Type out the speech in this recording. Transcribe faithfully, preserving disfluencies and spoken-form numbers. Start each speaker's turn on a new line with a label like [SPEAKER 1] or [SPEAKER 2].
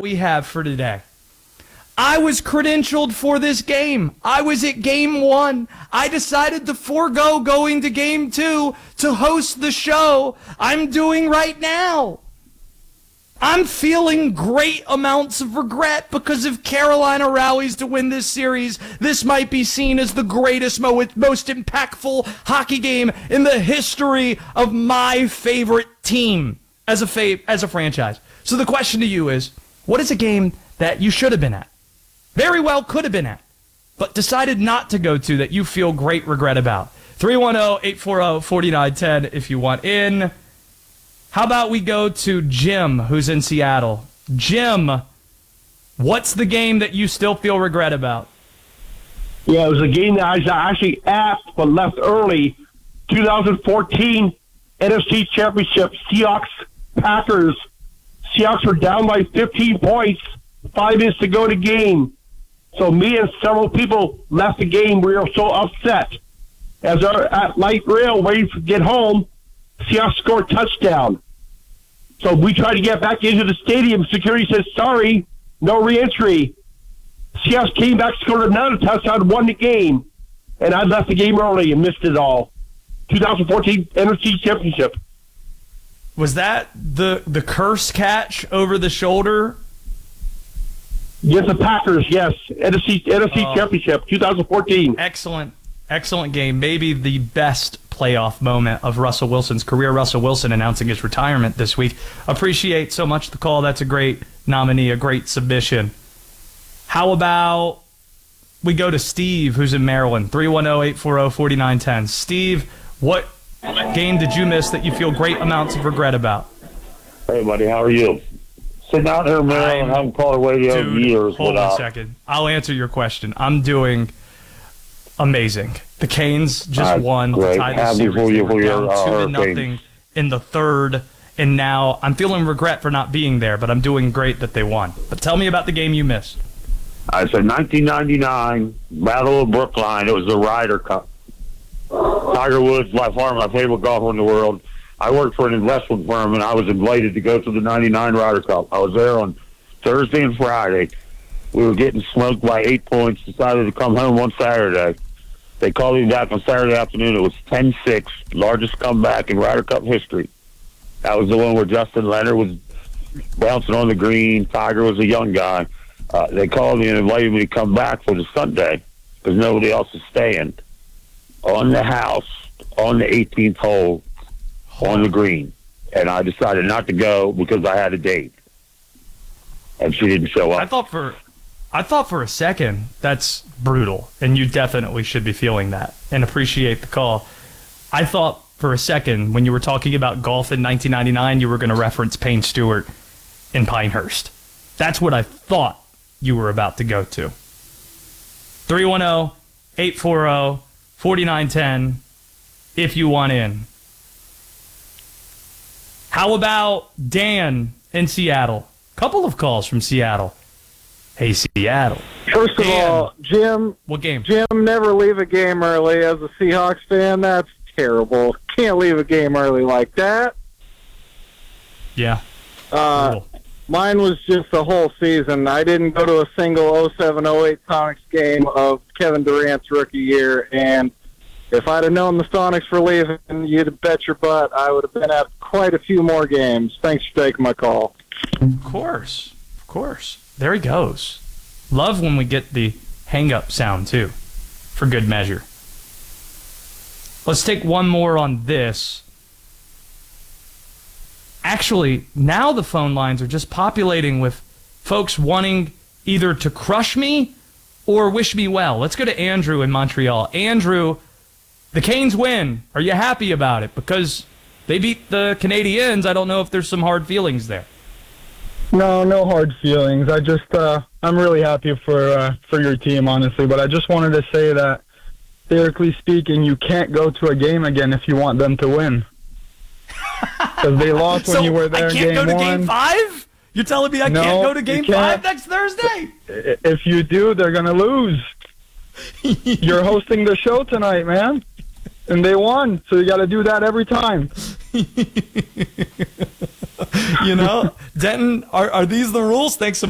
[SPEAKER 1] we have for today. I was credentialed for this game. I was at game one. I decided to forego going to game two to host the show I'm doing right now. I'm feeling great amounts of regret because if Carolina rallies to win this series, this might be seen as the greatest, mo- most impactful hockey game in the history of my favorite team as a fa- as a franchise. So the question to you is, what is a game that you should have been at? Very well could have been at, but decided not to go to that you feel great regret about. three one zero, eight four zero, four nine one zero if you want in. How about we go to Jim, who's in Seattle? Jim, what's the game that you still feel regret about?
[SPEAKER 2] Yeah, it was a game that I was actually at but left early. twenty fourteen N F C Championship, Seahawks, Packers. Seahawks were down by fifteen points, five minutes to go to game. So me and several people left the game. We were so upset. As our at light rail waiting to get home, Seahawks scored a touchdown. So we tried to get back into the stadium. Security says, sorry, no reentry. Seahawks came back, scored another touchdown, won the game. And I left the game early and missed it all. twenty fourteen N F C Championship.
[SPEAKER 1] Was that the the curse catch over the shoulder?
[SPEAKER 2] Yes, the Packers, yes. N F C, N F C
[SPEAKER 1] Oh.
[SPEAKER 2] Championship, twenty fourteen.
[SPEAKER 1] Excellent, excellent game. Maybe the best playoff moment of Russell Wilson's career. Russell Wilson announcing his retirement this week. Appreciate so much the call. That's a great nominee, a great submission. How about we go to Steve, who's in Maryland, three one zero, eight four zero, four nine one zero. Steve, what game did you miss that you feel great amounts of regret about?
[SPEAKER 3] Hey, buddy, how are you? Sitting out here in Maryland,
[SPEAKER 1] I'm-
[SPEAKER 3] haven't called a radio in
[SPEAKER 1] Dude,
[SPEAKER 3] years.
[SPEAKER 1] hold on
[SPEAKER 3] without,
[SPEAKER 1] a second. I'll answer your question. I'm doing amazing. The Canes just
[SPEAKER 3] That's
[SPEAKER 1] won to
[SPEAKER 3] great.
[SPEAKER 1] tie the
[SPEAKER 3] Happy
[SPEAKER 1] series.
[SPEAKER 3] for
[SPEAKER 1] They
[SPEAKER 3] you
[SPEAKER 1] were
[SPEAKER 3] for
[SPEAKER 1] down
[SPEAKER 3] your, uh,
[SPEAKER 1] two to
[SPEAKER 3] Hurricanes.
[SPEAKER 1] nothing in the third, and now I'm feeling regret for not being there, but I'm doing great that they won. But tell me about the game you missed.
[SPEAKER 3] I said nineteen ninety-nine, Battle of Brookline. It was the Ryder Cup. Tiger Woods, by far my favorite golfer in the world. I worked for an investment firm, and I was invited to go to the ninety-nine Ryder Cup. I was there on Thursday and Friday. We were getting smoked by eight points, decided to come home on Saturday. They called me back on Saturday afternoon. It was ten six, largest comeback in Ryder Cup history. That was the one where Justin Leonard was bouncing on the green. Tiger was a young guy. Uh, they called me and invited me to come back for the Sunday because nobody else is staying. On the house, on the eighteenth hole, on the green. And I decided not to go because I had a date. And she didn't show
[SPEAKER 1] I
[SPEAKER 3] up.
[SPEAKER 1] thought for I thought for a second that's brutal, and you definitely should be feeling that and appreciate the call. I thought for a second when you were talking about golf in nineteen ninety-nine, you were going to reference Payne Stewart in Pinehurst. That's what I thought you were about to go to. three one zero, eight four zero, four nine one zero if you want in. How about Dan in Seattle? Couple of calls from Seattle. Hey, Seattle.
[SPEAKER 4] First of
[SPEAKER 1] Dan.
[SPEAKER 4] all, Jim,
[SPEAKER 1] What game?
[SPEAKER 4] Jim, never leave a game early. As a Seahawks fan, that's terrible. Can't leave a game early like that.
[SPEAKER 1] Yeah.
[SPEAKER 4] Uh,
[SPEAKER 1] Brutal.
[SPEAKER 4] mine was just the whole season. I didn't go to a single oh seven oh eight Sonics game of Kevin Durant's rookie year, and if I'd have known the Sonics were leaving, you'd bet your butt I would have been at quite a few more games. Thanks for taking my call.
[SPEAKER 1] Of course. Of course. There he goes. Love when we get the hang-up sound, too, for good measure. Let's take one more on this. Actually, now the phone lines are just populating with folks wanting either to crush me or wish me well. Let's go to Andrew in Montreal. Andrew, the Canes win. Are you happy about it? Because they beat the Canadiens. I don't know if there's some hard feelings there.
[SPEAKER 5] No, no hard feelings. I just, uh, I'm really happy for uh, for your team, honestly. But I just wanted to say that, theoretically speaking, you can't go to a game again if you want them to win. Because they lost when
[SPEAKER 1] So
[SPEAKER 5] you were there.
[SPEAKER 1] I can't
[SPEAKER 5] game
[SPEAKER 1] go to
[SPEAKER 5] one.
[SPEAKER 1] game five? You're telling me I
[SPEAKER 5] No,
[SPEAKER 1] can't go to
[SPEAKER 5] you
[SPEAKER 1] game
[SPEAKER 5] can't.
[SPEAKER 1] five next Thursday?
[SPEAKER 5] I- If you do, they're gonna lose. You're hosting the show tonight, man, and they won. So you got to do that every time.
[SPEAKER 1] You know, Denton, are, are these the rules? Thanks so much.